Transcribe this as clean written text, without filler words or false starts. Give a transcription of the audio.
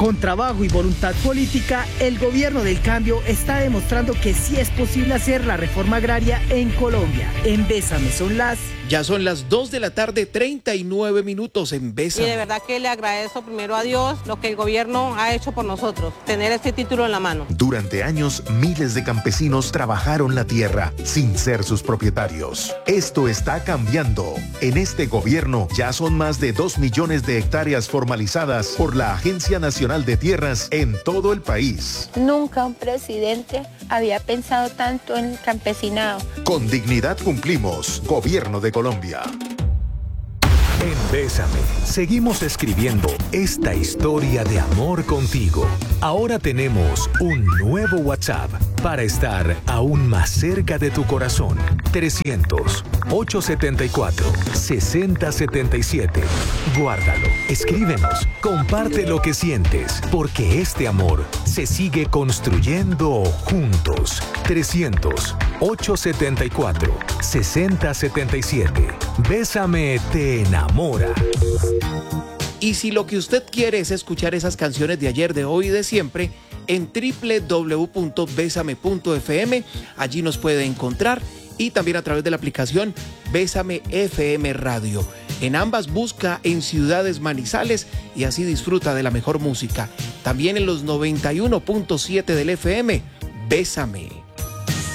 Con trabajo y voluntad política, el gobierno del cambio está demostrando que sí es posible hacer la reforma agraria en Colombia. En Bésame Ya son las 2 de la tarde, 39 minutos en Bésame. Y de verdad que le agradezco primero a Dios lo que el gobierno ha hecho por nosotros, tener este título en la mano. Durante años, miles de campesinos trabajaron la tierra sin ser sus propietarios. Esto está cambiando. En este gobierno ya son más de 2 millones de hectáreas formalizadas por la Agencia Nacional de Tierras en todo el país. Nunca un presidente había pensado tanto en el campesinado. Con dignidad cumplimos. Gobierno de Colombia. En Bésame, seguimos escribiendo esta historia de amor contigo. Ahora tenemos un nuevo WhatsApp para estar aún más cerca de tu corazón. 300-874-6077. Guárdalo, escríbenos, comparte lo que sientes, porque este amor se sigue construyendo juntos. 300-874-6077. Bésame te enamora. Y si lo que usted quiere es escuchar esas canciones de ayer, de hoy y de siempre, en www.besame.fm, allí nos puede encontrar, y también a través de la aplicación Bésame FM Radio. En ambas busca en Ciudades Manizales y así disfruta de la mejor música. También en los 91.7 del FM, Bésame.